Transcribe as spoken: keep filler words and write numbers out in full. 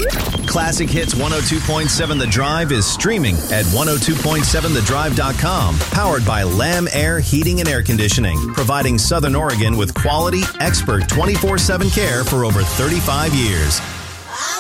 Classic Hits one oh two point seven The Drive is streaming at one oh two point seven the drive dot com. Powered by Lamb Air Heating and Air Conditioning. Providing Southern Oregon with quality, expert twenty-four seven care for over thirty-five years.